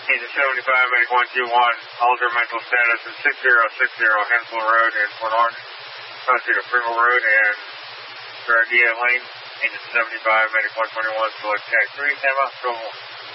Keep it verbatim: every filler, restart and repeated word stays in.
Agent seventy-five, medic one two one, alter mental status is six zero six zero, Hensel Road in Port Orange. Proceed to Pringle Road and Gardea Lane. Agent seventy-five, medic one twenty-one, select tag three, time out, twelve one.